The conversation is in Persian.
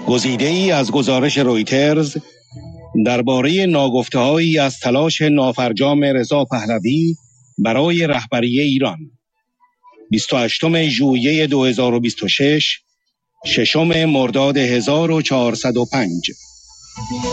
گزیده‌ای از گزارش رویترز درباره ناگفته‌هایی از تلاش نافرجام رضا پهلوی برای رهبری ایران. 28 ژوئیه 2026، 6 مرداد 1405.